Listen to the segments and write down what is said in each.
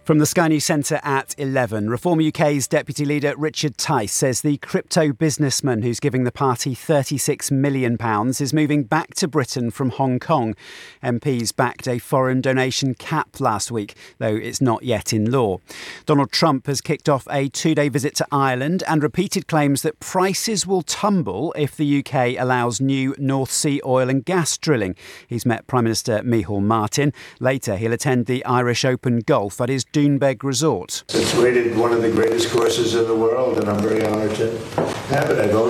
From the Sky News Centre at 11, Reform UK's Deputy Leader Richard Tice says the crypto businessman who's giving the party £36 million is moving back to Britain from Hong Kong. MPs backed a foreign donation cap last week, though it's not yet in law. Donald Trump has kicked off a 2-day visit to Ireland and repeated claims that prices will tumble if the UK allows new North Sea oil and gas drilling. He's met Prime Minister Micheál Martin. Later, he'll attend the Irish Open Golf at his Doonbeg resort. It's rated one of the greatest courses in the world, and I'm very honoured to have it. I built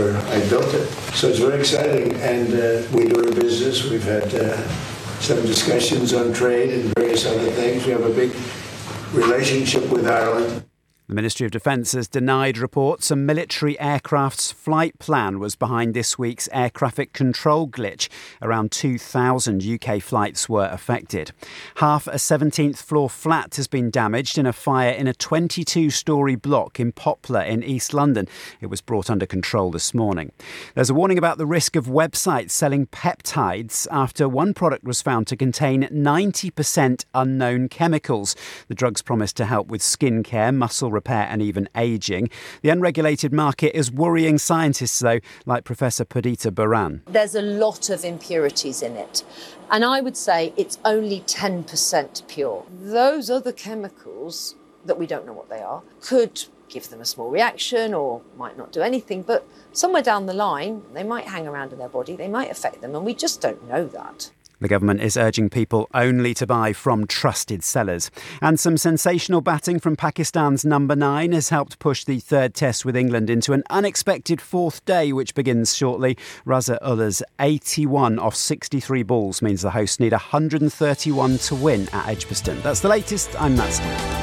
it. So it's very exciting, and we do our business. We've had some discussions on trade and various other things. We have a big relationship with Ireland. The Ministry of Defence has denied reports a military aircraft's flight plan was behind this week's air traffic control glitch. Around 2,000 UK flights were affected. Half a 17th floor flat has been damaged in a fire in a 22-storey block in Poplar in East London. It was brought under control this morning. There's a warning about the risk of websites selling peptides after one product was found to contain 90% unknown chemicals. The drugs promise to help with skin care, muscle repair and even ageing. The unregulated market is worrying scientists, though, like Professor Perdita Baran. There's a lot of impurities in it, and I would say it's only 10% pure. Those other chemicals that we don't know what they are could give them a small reaction or might not do anything, but somewhere down the line they might hang around in their body, they might affect them, and we just don't know that. The government is urging people only to buy from trusted sellers. And some sensational batting from Pakistan's number 9 has helped push the third test with England into an unexpected fourth day, which begins shortly. Raza Ullah's 81 off 63 balls means the hosts need 131 to win at Edgbaston. That's the latest. I'm Matt Smith.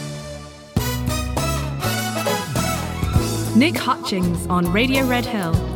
Nick Hutchings on Radio Red Hill.